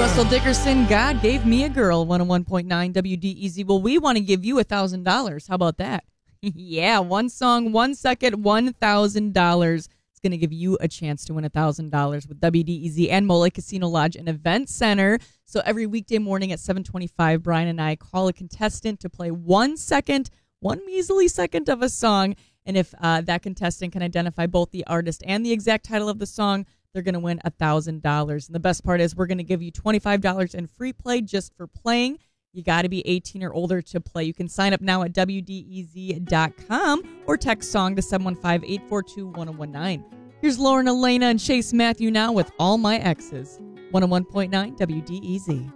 Russell Dickerson, God Gave Me a Girl, 101.9 WDEZ. Well, we want to give you $1,000. How about that? Yeah, one song, 1 second, $1,000. It's going to give you a chance to win $1,000 with WDEZ and Mole Casino Lodge and Event Center. So every weekday morning at 7:25, Brian and I call a contestant to play 1 second, one measly second of a song. And if that contestant can identify both the artist and the exact title of the song, they're going to win $1,000. And the best part is we're going to give you $25 in free play just for playing. You got to be 18 or older to play. You can sign up now at WDEZ.com or text SONG to 715-842-1019. Here's Lauren Elena and Chase Matthew now with All My Exes. 101.9 WDEZ.